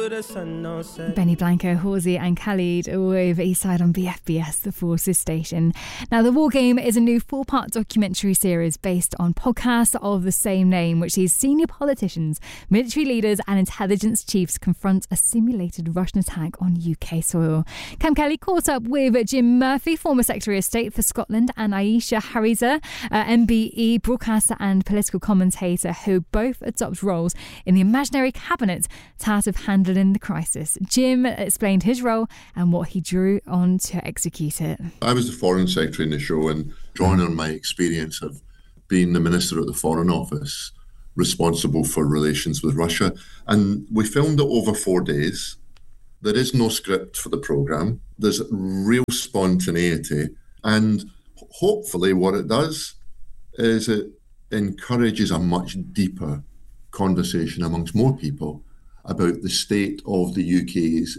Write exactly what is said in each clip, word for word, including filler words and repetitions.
the sun no set. Benny Blanco, Halsey and Khalid with Eastside on B F B S, the Forces Station. Now, The War Game is a new four-part documentary series based on podcasts of the same name, which sees senior politicians, military leaders and intelligence chiefs confront a simulated Russian attack on U K soil. Cam Kelly caught up with Jim Murphy, former Secretary of State for Scotland, and Aisha Hariza, uh, M B E broadcaster and political commentator, who both adopt roles in the imaginary cabinet tasked with handling the crisis. Jim explained his role and what he drew on to execute it. I was the Foreign Secretary in the show, and drawing on my experience of being the Minister at the Foreign Office, responsible for relations with Russia. And we filmed it over four days. There is no script for the programme. There's real spontaneity. And hopefully what it does is it encourages a much deeper conversation amongst more people about the state of the U K's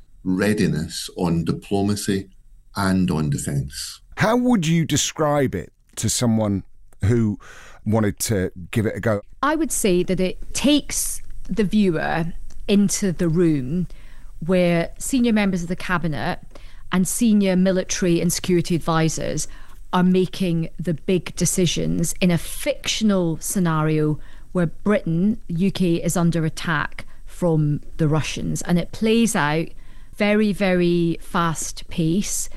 readiness on diplomacy and on defence. How would you describe it to someone who wanted to give it a go? I would say that it takes the viewer into the room where senior members of the cabinet and senior military and security advisors are making the big decisions in a fictional scenario where Britain, U K, is under attack from the Russians. And it plays out very, very fast pace.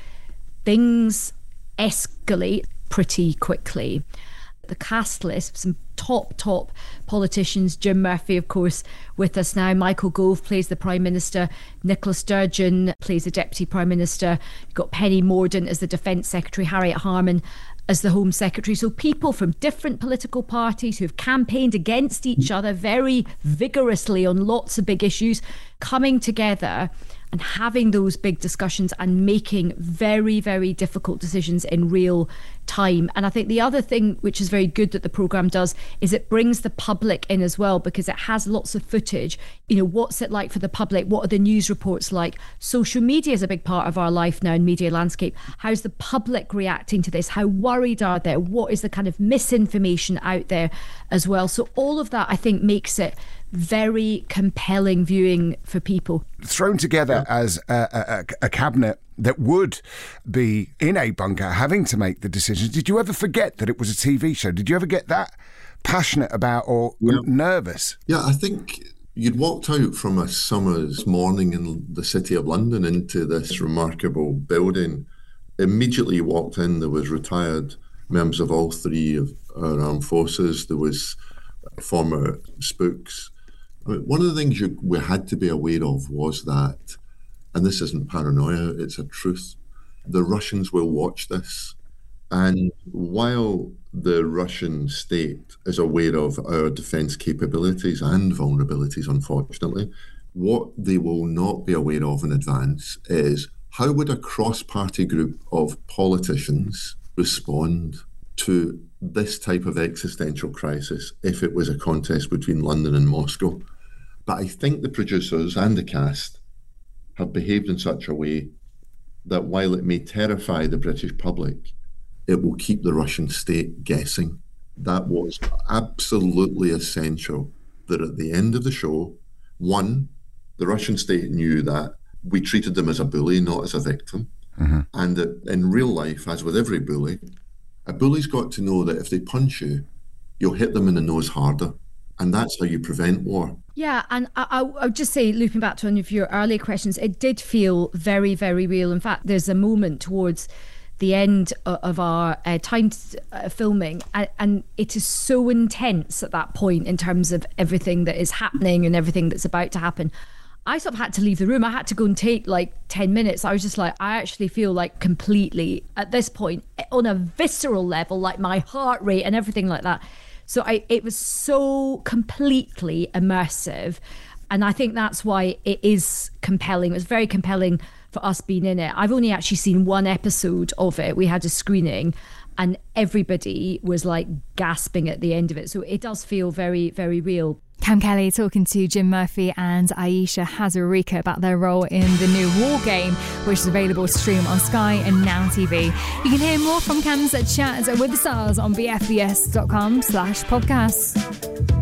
Things escalate pretty quickly. The cast list, some top, top politicians. Jim Murphy, of course, with us now. Michael Gove plays the Prime Minister. Nicola Sturgeon plays the Deputy Prime Minister. You've got Penny Mordaunt as the Defence Secretary. Harriet Harman as the Home Secretary. So people from different political parties who've campaigned against each other very vigorously on lots of big issues, coming together and having those big discussions and making very, very difficult decisions in real time. And I think the other thing which is very good that the programme does is it brings the public in as well, because it has lots of footage. You know, what's it like for the public? What are the news reports like? Social media is a big part of our life now in media landscape. How's the public reacting to this? How worried are they? What is the kind of misinformation out there as well? So all of that, I think, makes it very compelling viewing for people. Thrown together yeah. as a, a, a cabinet that would be in a bunker having to make the decisions. Did you ever forget that it was a T V show? Did you ever get that passionate about or yeah. nervous? Yeah, I think you'd walked out from a summer's morning in the city of London into this remarkable building. Immediately you walked in, there was retired members of all three of our armed forces. There was former spooks. I mean, one of the things you, we had to be aware of was that, and this isn't paranoia, it's a truth, the Russians will watch this. And while the Russian state is aware of our defence capabilities and vulnerabilities, unfortunately, what they will not be aware of in advance is how would a cross-party group of politicians respond to this type of existential crisis if it was a contest between London and Moscow. But I think the producers and the cast have behaved in such a way that while it may terrify the British public, it will keep the Russian state guessing. That was absolutely essential, that at the end of the show, one, the Russian state knew that we treated them as a bully, not as a victim. Mm-hmm. And that in real life, as with every bully, a bully's got to know that if they punch you, you'll hit them in the nose harder. And that's how you prevent war. Yeah, and I, I, I would just say, looping back to one of your earlier questions, it did feel very, very real. In fact, there's a moment towards the end of our uh, time uh, filming, and, and it is so intense at that point in terms of everything that is happening and everything that's about to happen. I sort of had to leave the room. I had to go and take like ten minutes. I was just like, I actually feel like completely at this point on a visceral level, like my heart rate and everything like that. So I, it was so completely immersive. And I think that's why it is compelling. It was very compelling for us being in it. I've only actually seen one episode of it. We had a screening and everybody was like gasping at the end of it. So it does feel very, very real. Cam Kelly talking to Jim Murphy and Aisha Hazarika about their role in the new War Game, which is available to stream on Sky and Now T V. You can hear more from Cam's chat with the stars on b f b s dot com slash podcasts.